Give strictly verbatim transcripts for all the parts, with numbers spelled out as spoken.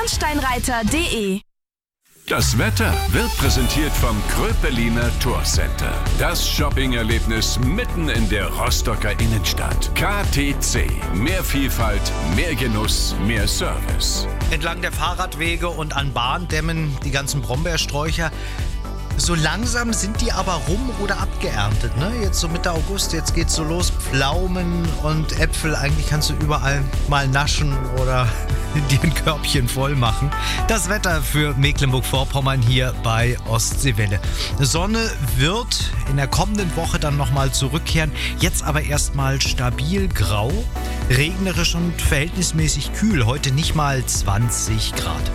Schornsteinreiter punkt de. Das Wetter wird präsentiert vom Kröpeliner Tourcenter. Das Shopping-Erlebnis mitten in der Rostocker Innenstadt. K T C. Mehr Vielfalt, mehr Genuss, mehr Service. Entlang der Fahrradwege und an Bahndämmen die ganzen Brombeersträucher. So langsam sind die aber rum oder abgeerntet, ne? Jetzt so Mitte August, jetzt geht's so los. Pflaumen und Äpfel, eigentlich kannst du überall mal naschen oder dir ein Körbchen voll machen. Das Wetter für Mecklenburg-Vorpommern hier bei Ostseewelle. Sonne wird in der kommenden Woche dann nochmal zurückkehren. Jetzt aber erstmal stabil grau, regnerisch und verhältnismäßig kühl. Heute nicht mal zwanzig Grad.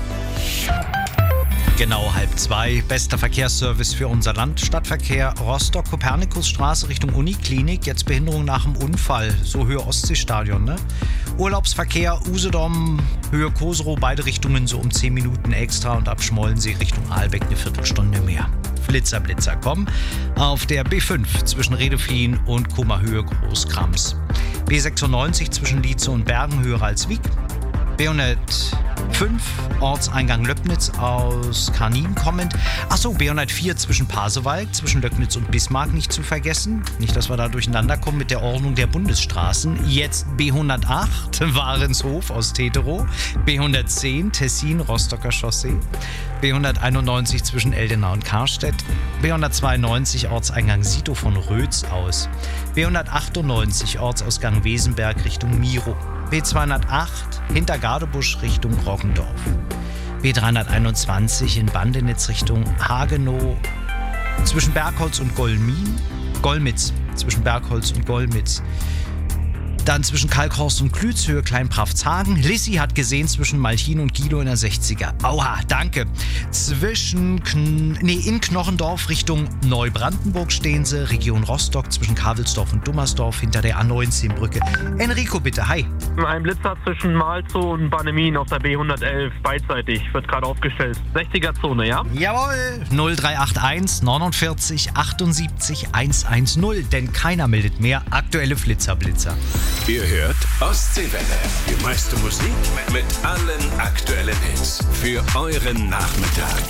Genau halb zwei. Bester Verkehrsservice für unser Land. Stadtverkehr Rostock, Kopernikusstraße Richtung Uniklinik. Jetzt Behinderung nach dem Unfall. So Höhe Ostseestadion, ne? Urlaubsverkehr Usedom, Höhe Koserow. Beide Richtungen so um zehn Minuten extra. Und ab Schmollensee Richtung Ahlbeck eine Viertelstunde mehr. Flitzer, Blitzer, komm. Auf der B fünf zwischen Redefien und Kummerhöhe Großkrams. B sechsundneunzig zwischen Lietze und Bergen, Höhe Ralswiek. B hundertfünf, Ortseingang Löbnitz aus Karnin kommend. Achso, B hundertvier zwischen Pasewalk, zwischen Löbnitz und Bismarck nicht zu vergessen. Nicht, dass wir da durcheinander kommen mit der Ordnung der Bundesstraßen. Jetzt B hundertacht, Warenshof aus Teterow. B hundertzehn, Tessin, Rostocker Chaussee. B hunderteinundneunzig zwischen Eldenau und Karstedt. B hundertzweiundneunzig, Ortseingang Sito von Rötz aus. B hundertachtundneunzig, Ortsausgang Wesenberg Richtung Miro. B zweihundertacht, hinter Gardebusch Richtung Roggendorf. B dreihunderteinundzwanzig in Bandenitz Richtung Hagenow. Zwischen Bergholz und Golmin. Golmitz, zwischen Bergholz und Golmitz. Dann zwischen Kalkhorst und Klütz, Höhe Kleinpraftshagen. Lissi hat gesehen zwischen Malchin und Guido in der sechziger. Aua, danke. Zwischen, Kn- nee, in Knochendorf Richtung Neubrandenburg stehen sie. Region Rostock zwischen Kavelsdorf und Dummersdorf hinter der A neunzehn Brücke. Enrico, bitte, hi. Ein Blitzer zwischen Malzow und Bannemin auf der B hundertelf, beidseitig, wird gerade aufgestellt. sechziger Zone, ja? Jawohl. null drei acht eins neunundvierzig achtundsiebzig hundertzehn, denn keiner meldet mehr. Aktuelle Flitzer, Blitzer. Ihr hört Ostseewelle. Die meiste Musik mit allen aktuellen Hits für euren Nachmittag.